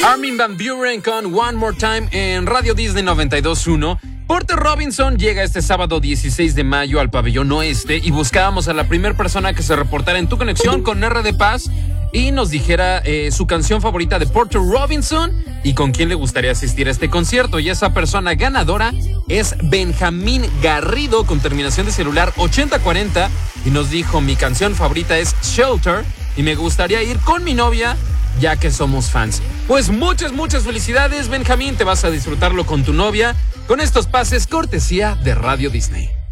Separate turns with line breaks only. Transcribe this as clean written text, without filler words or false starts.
Armin van Buuren con One More Time en Radio Disney 92.1. Porter Robinson llega este sábado 16 de mayo al Pabellón Oeste y buscábamos a la primera persona que se reportara en Tu Conexión con R de Paz y nos dijera su canción favorita de Porter Robinson y con quién le gustaría asistir a este concierto. Y esa persona ganadora es Benjamín Garrido con terminación de celular 8040 y nos dijo: mi canción favorita es Shelter y me gustaría ir con mi novia ya que somos fans. Pues muchas felicidades, Benjamín, te vas a disfrutarlo con tu novia con estos pases cortesía de Radio Disney.